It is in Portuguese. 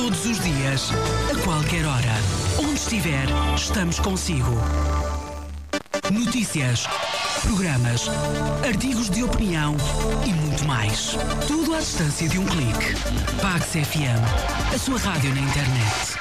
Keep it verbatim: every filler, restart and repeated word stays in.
Todos os dias, a qualquer hora, onde estiver, estamos consigo. Notícias, programas, artigos de opinião e muito mais. Tudo à distância de um clique. Pax F M, a sua rádio na internet.